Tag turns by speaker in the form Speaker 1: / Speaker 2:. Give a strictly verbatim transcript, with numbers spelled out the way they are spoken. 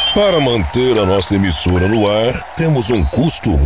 Speaker 1: Para manter a nossa emissora no ar, temos um custo